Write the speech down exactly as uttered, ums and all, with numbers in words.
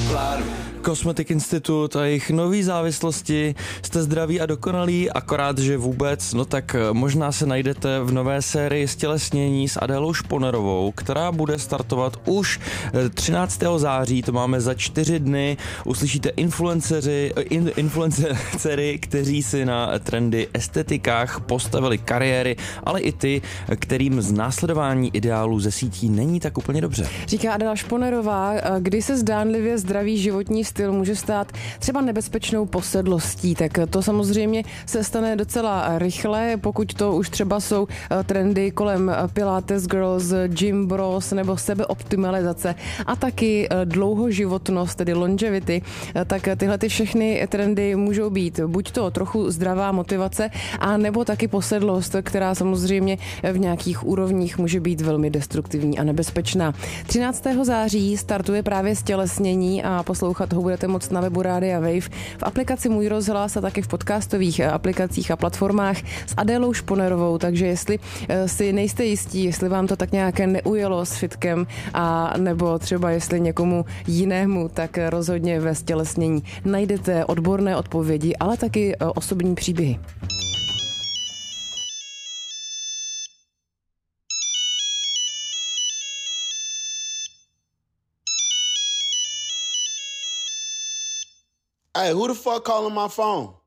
Cosmetic Institute a jejich nový závislosti. Jste zdraví a dokonalí, akorát, že vůbec, no tak možná se najdete v nové sérii Stělesnění s Adélou Šponerovou, která bude startovat už třináctého září, to máme za čtyři dny. Uslyšíte influenceři, in, influencery, kteří si na trendy estetikách postavili kariéry, ale i ty, kterým z následování ideálů ze sítí není tak úplně dobře. Říká Adéla Šponerová, kdy se zdánlivě zdravý životní styl může stát třeba nebezpečnou posedlostí, tak to samozřejmě se stane docela rychle, pokud to už třeba jsou trendy kolem Pilates Girls, Gym Bros nebo sebeoptimalizace a taky dlouhoživotnost, tedy longevity, tak tyhle ty všechny trendy můžou být buď to trochu zdravá motivace, a nebo taky posedlost, která samozřejmě v nějakých úrovních může být velmi destruktivní a nebezpečná. třináctého září startuje právě Stělesnění a poslouchat ho budete moct na webu Rádia Wave, v aplikaci Můj rozhlas a také v podcastových aplikacích a platformách s Adélou Šponerovou, takže jestli si nejste jistí, jestli vám to tak nějak neujelo s fitkem a nebo třeba jestli někomu jinému, tak rozhodně ve Stělesnění najdete odborné odpovědi, ale taky osobní příběhy. Hey, who the fuck calling my phone?